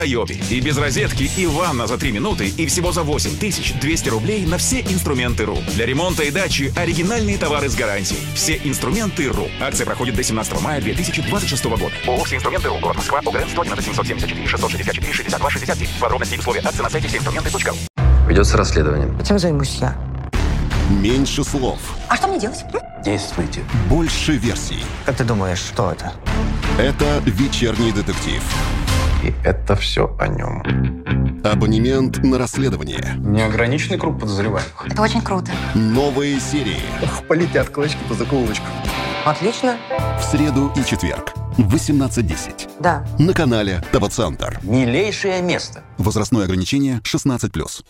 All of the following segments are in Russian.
Йоби. И без розетки, и ванна за 3 минуты, и всего за 8200 рублей на все инструменты.ру. Для ремонта и дачи оригинальные товары с гарантией. Все инструменты.ру. Акция проходит до 17 мая 2026 года. ООО «Все инструменты.ру». Город Москва. ОГРН 111 774 664 62 63. Подробности и условия акции на сайте всеинструменты.ру. Ведется расследование. Этим займусь я. Меньше слов. А что мне делать? Действуйте. Больше версий. Как ты думаешь, что это? Это «Вечерний детектив». И это все о нем. Абонемент на расследование. Неограниченный круг подозреваемых. Это очень круто. Новые серии. Полетят клочки по заколочку. Отлично. В среду и четверг. В 18:10. Да. На канале ТВ-центр. Милейшее место. Возрастное ограничение 16+.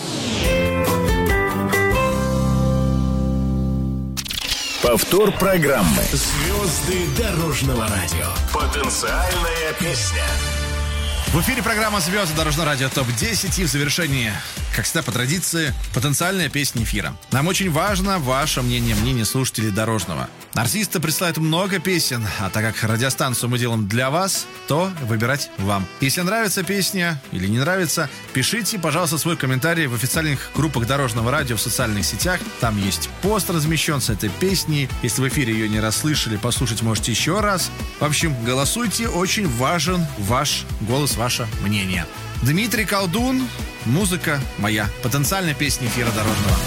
Повтор программы. Звезды дорожного радио. Потенциальная песня. В эфире программа «Звезды дорожного радио ТОП-10» и в завершении, как всегда по традиции, потенциальная песня эфира. Нам очень важно ваше мнение слушателей Дорожного. Артисты присылают много песен, а так как радиостанцию мы делаем для вас, то выбирать вам. Если нравится песня или не нравится, пишите, пожалуйста, свой комментарий в официальных группах Дорожного радио в социальных сетях. Там есть пост размещен с этой песней. Если в эфире ее не расслышали, послушать можете еще раз. В общем, голосуйте, очень важен ваш голос, ваше мнение. Дмитрий Колдун, музыка моя. Потенциальная песня эфира Дорожного.